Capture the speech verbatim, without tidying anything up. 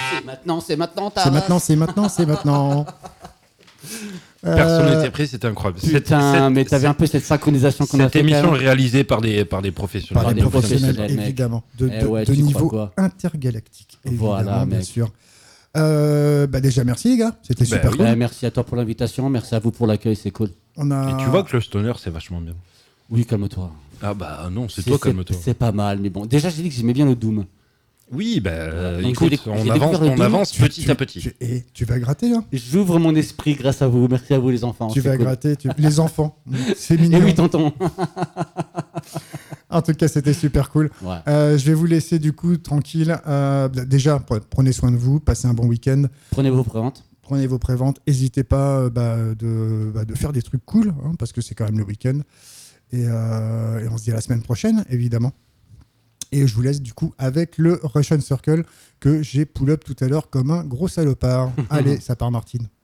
C'est maintenant, c'est maintenant, C'est maintenant, c'est maintenant, c'est maintenant. Personne Euh, n'était pris, c'était incroyable. Putain, Cette- cette- mais t'avais un peu cette synchronisation qu'on a Cette fait. émission quand est même. réalisée par des, par des professionnels. Par Par des des professionnels, professionnels, mec. évidemment, de, Eh de- ouais, de tu crois niveau quoi intergalactique, évidemment, Voilà, bien mec. sûr. Euh, bah déjà, merci les gars, c'était Bah super oui. cool. Ouais, merci à toi pour l'invitation, merci à vous pour l'accueil, c'est cool. On a... Et tu vois que le stoner, c'est vachement bien. Oui, calme-toi. Ah bah non, c'est toi, calme-toi. C'est pas mal, mais bon. Déjà, j'ai dit que j'aimais bien le Doom. Oui, bah euh, Donc, écoute, j'ai déc- on j'ai avance, découvert le on Doom. avance Tu- petit tu- à petit. Tu, et tu vas gratter là J'ouvre mon esprit grâce à vous. Merci à vous, les enfants. Tu c'est vas cool. gratter, tu- les enfants, c'est Eh mignon. oui, tonton. En tout cas, c'était super cool. Ouais. Euh, je vais vous laisser du coup tranquille. Euh, bah, déjà, pre- prenez soin de vous, passez un bon week-end, Prenez vos préventes. prenez vos préventes. N'hésitez pas euh, bah, de, bah, de faire des trucs cool, hein, parce que c'est quand même le week-end. Et, euh, et on se dit à la semaine prochaine, évidemment. Et je vous laisse du coup avec le Russian Circle que j'ai pull-up tout à l'heure comme un gros salopard. Allez, ça part Martine.